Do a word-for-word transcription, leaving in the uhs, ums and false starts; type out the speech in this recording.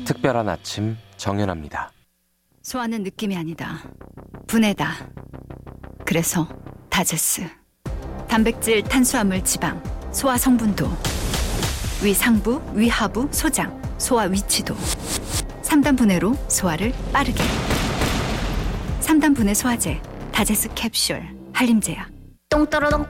특별한 아침 정연합니다. 소화는 느낌이 아니다. 분해다. 그래서 다제스. 단백질, 탄수화물, 지방, 소화 성분도, 위 상부, 위 하부, 소장, 소화 위치도. 삼 단 분해로 소화를 빠르게. 삼 단 분해 소화제, 다제스 캡슐, 한림제약. 똥 떨어덩